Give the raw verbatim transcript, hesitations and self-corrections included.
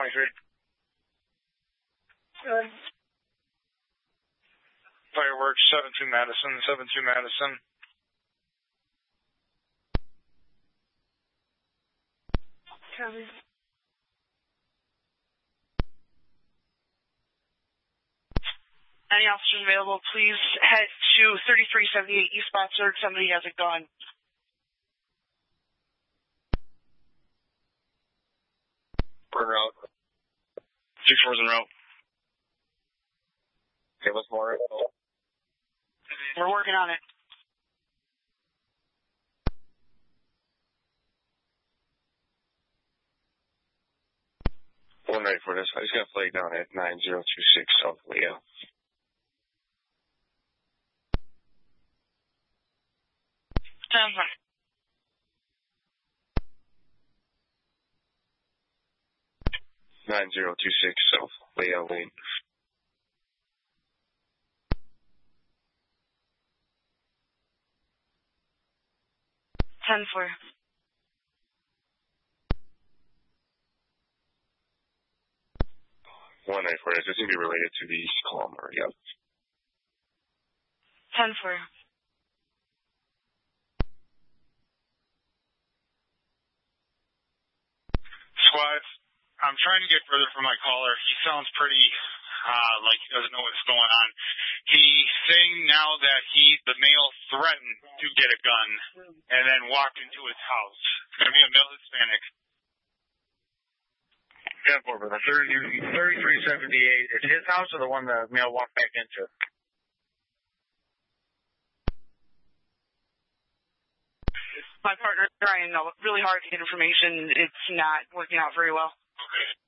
twenty-three. Good. Fireworks, seven two Madison, seven two Madison. Copy. Any officers available, please head to thirty-three seventy-eight East Botsford. Somebody has a gun. We're en route. Six fours en route. Okay, what's more? We're working on it. One ready for this. I just got a flag down at nine zero two six South Leo. Sounds like. nine zero two six South Leo Lane. ten four. One night for this. It's going to be related to the Calmer, yep. ten four. Squad, I'm trying to get further from my caller. He sounds pretty uh, like he doesn't know what's going on. He's saying now that he, the male, threatened to get a gun and then walked into his house. It's going to be a male Hispanic. ten four, brother. thirty-three seventy-eight. Is it his house or the one the male walked back into? My partner's trying really hard to get information. It's not working out very well. Okay.